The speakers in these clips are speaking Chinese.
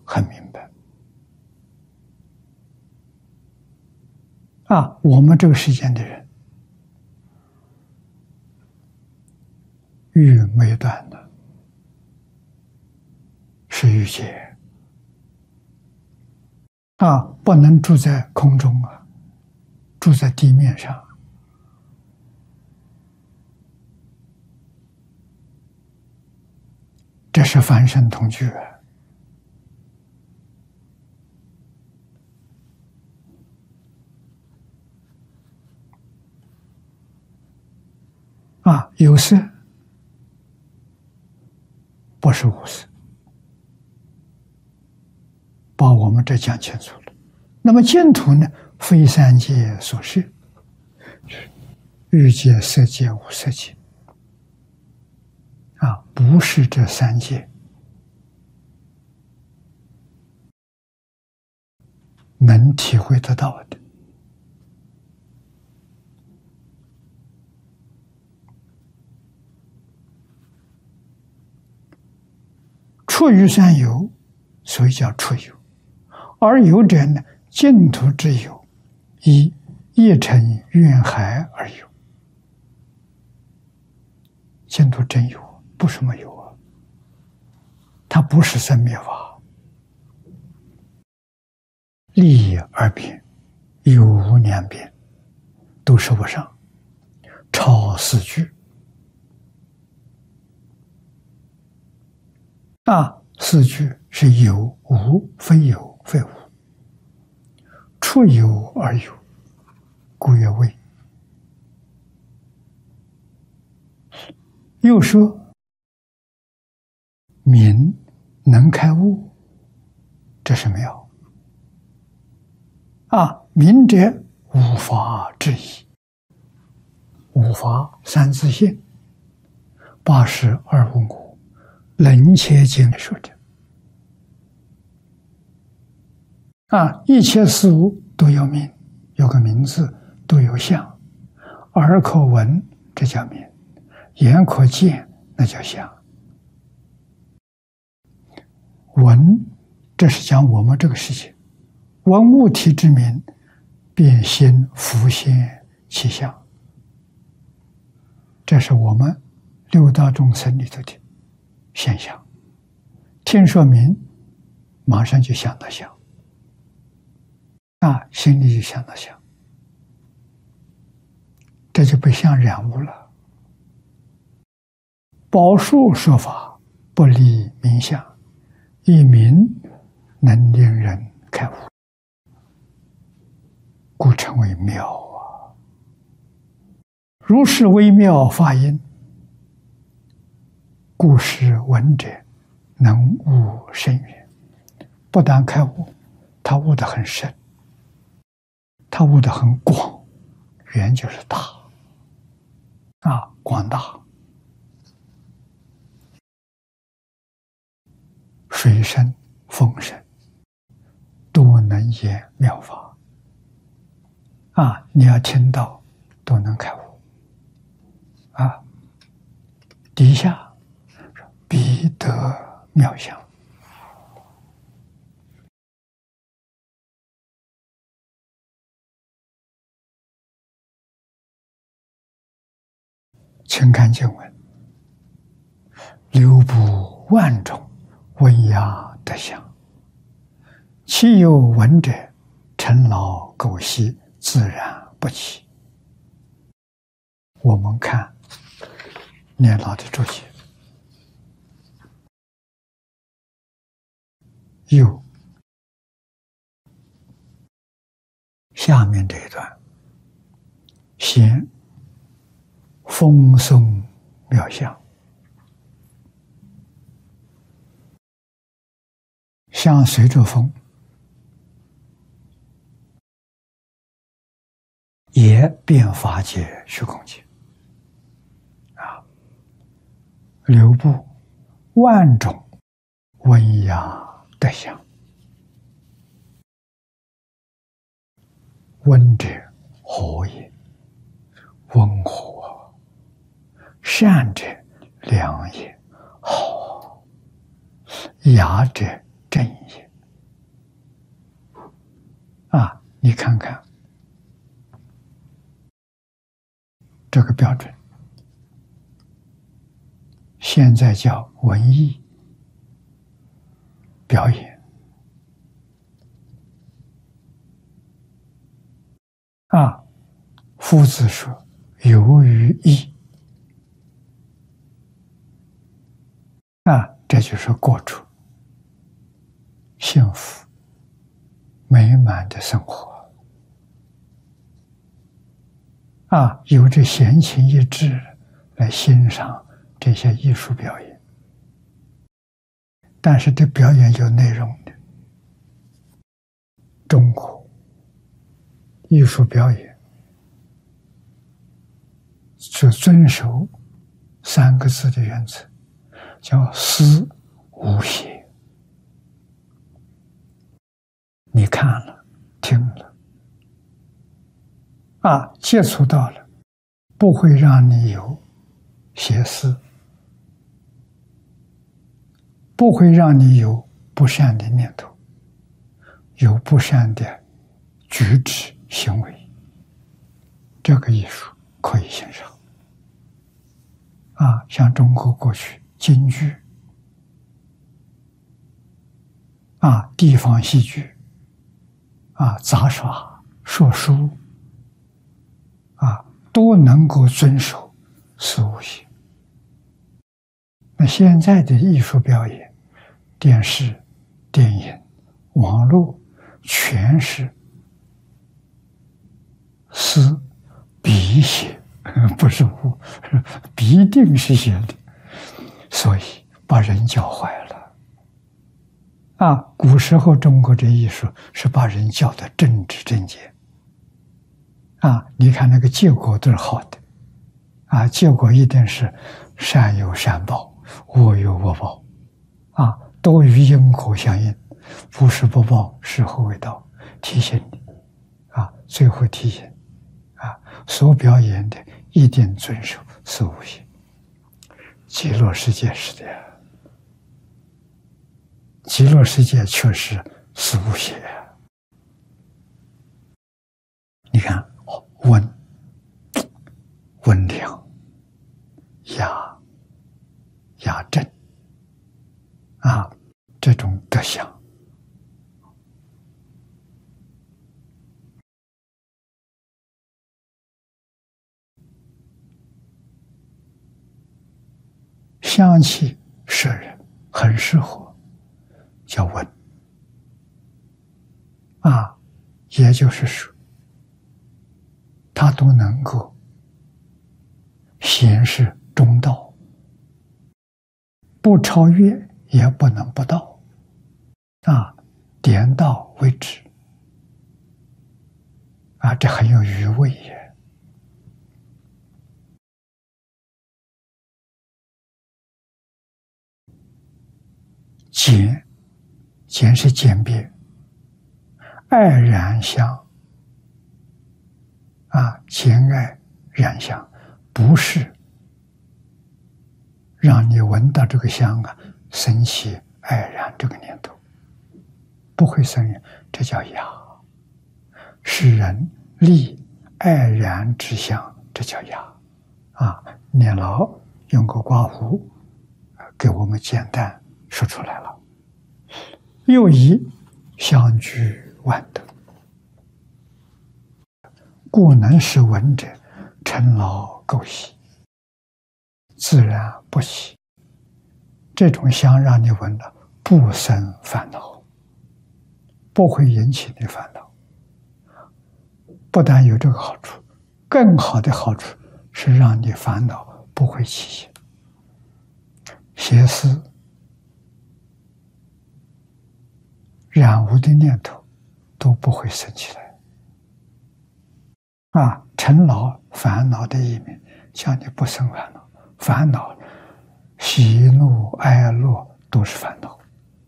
很明白。我们这个世间的人，欲没断的，是欲界。不能住在空中住在地面上。这是凡圣同居有色不是无色，把我们这讲清楚了。那么净土呢，非三界所设，欲界、色界、无色界不是这三界能体会得到的。出于三有，所以叫出有。而有者呢，净土之有，以一乘愿海而有。净土真有，不是没有它不是生灭法，立而变，有无两变，都说不上，超四句。四句是有无，非有非无，出有而有，故曰谓。又说明能开悟，这是妙明者无法之一。无法三自性8255楞伽经说的一切事物都有名，有个名字，都有相。耳可闻，这叫名；眼可见，那叫相。闻，这是讲我们这个世界，闻物体之名，便心浮现其相。这是我们六道众生里头的现象。听说名，马上就想到相，心里就想到相，这就被相染污了。宝树说法不离名相，以名能令人开悟，故称为妙如是微妙法音，故使闻者能悟深远。不但开悟，他悟得很深，他悟得很广，远就是大广大。水深风深，都能言妙法你要听到都能开悟底下必得妙相。请看经文：流布万种，闻雅得相。其有闻者，尘劳垢习，自然不起。我们看念老的注解，有下面这一段，先风颂妙相，相随着风，也变法界虚空界流布万种闻雅得相。闻者和也，温和；善者良也，好；雅者正也。 你看看这个标准，现在叫文艺表演啊。夫子说：“游于艺啊，这就是过出幸福美满的生活啊，有着闲情逸致来欣赏这些艺术表演。但是这表演有内容的，中国艺术表演是遵守3个字的原则，叫思无邪。你看了听了啊，接触到了，不会让你有邪思，不会让你有不善的念头，有不善的举止行为，这个艺术可以欣赏啊。像中国过去京剧啊，地方戏剧啊，杂耍、说书啊，都能够遵守思无邪。那现在的艺术表演，电视、电影、网络，全是思必邪，不是无，必定是邪的，所以把人教坏了。啊，古时候中国的艺术是把人教的正直正洁。啊，你看那个结果都是好的，啊，结果一定是善有善报，恶有恶报，啊，都与因果相应，不是不报，时候未到，提醒你，啊，最后提醒，啊，所表演的一定遵守思无邪。极乐世界是的，极乐世界确实思无邪。你看，温良、雅正啊，这种德相，香气摄人，很适合，叫温啊，也就是说，它都能够显示中道，不超越也不能不到，啊，点到为止，啊，这很有余味也。简是简别，爱然香啊，简爱然香，不是让你闻到这个香啊，生起爱然这个念头，不会生人，这叫雅。使人立爱然之香，这叫雅啊。念老用个刮胡给我们简单说出来了。又以相具万德，故能使闻者尘劳垢习，自然不喜。这种香让你闻了不生烦恼，不会引起你烦恼。不但有这个好处，更好的好处是让你烦恼不会起邪思、染污的念头都不会生起来。啊，尘劳烦恼的意味，叫你不生烦恼。烦恼，喜怒哀乐都是烦恼。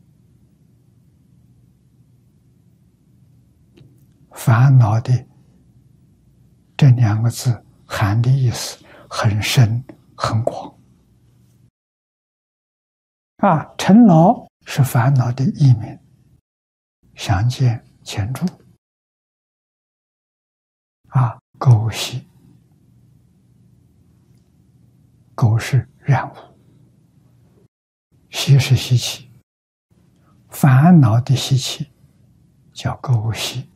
烦恼的这2个字含的意思很深很广。啊，尘劳是烦恼的意名，详见前注。 垢习，垢是染污，习是习气，烦恼的习气叫垢习。